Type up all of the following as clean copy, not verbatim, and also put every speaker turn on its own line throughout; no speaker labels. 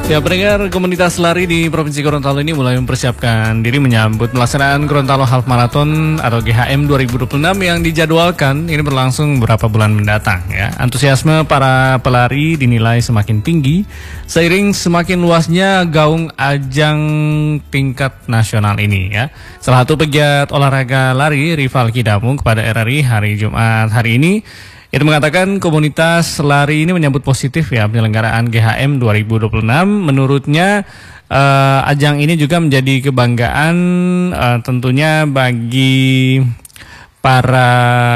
Ya, pendengar komunitas lari di Provinsi Gorontalo ini mulai mempersiapkan diri menyambut pelaksanaan Gorontalo Half Marathon atau GHM 2026 yang dijadwalkan ini berlangsung beberapa bulan mendatang ya. Antusiasme para pelari dinilai semakin tinggi seiring semakin luasnya gaung ajang tingkat nasional ini ya. Salah satu pegiat olahraga lari Rival Kidamung kepada RRI hari Jumat hari ini itu mengatakan komunitas lari ini menyambut positif ya penyelenggaraan GHM 2026. Menurutnya ajang ini juga menjadi kebanggaan tentunya bagi para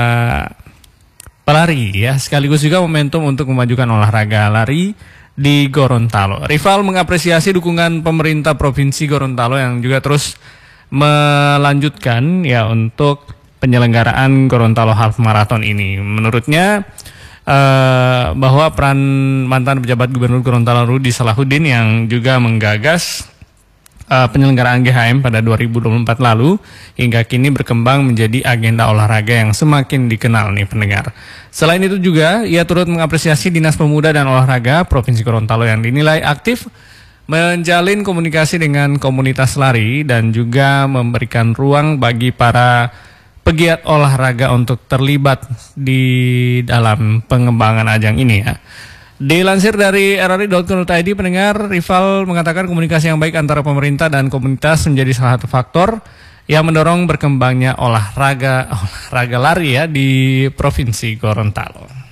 pelari ya, sekaligus juga momentum untuk memajukan olahraga lari di Gorontalo. Rival mengapresiasi dukungan pemerintah Provinsi Gorontalo yang juga terus melanjutkan ya untuk penyelenggaraan Gorontalo Half Marathon ini. Menurutnya bahwa peran mantan pejabat Gubernur Gorontalo Rudi Salahuddin yang juga menggagas penyelenggaraan GHM pada 2024 lalu hingga kini berkembang menjadi agenda olahraga yang semakin dikenal nih pendengar. Selain itu juga ia turut mengapresiasi Dinas Pemuda dan Olahraga Provinsi Gorontalo yang dinilai aktif menjalin komunikasi dengan komunitas lari dan juga memberikan ruang bagi para pegiat olahraga untuk terlibat di dalam pengembangan ajang ini ya. Dilansir dari rri.co.id, pendengar, Rival mengatakan komunikasi yang baik antara pemerintah dan komunitas menjadi salah satu faktor yang mendorong berkembangnya olahraga lari ya di Provinsi Gorontalo.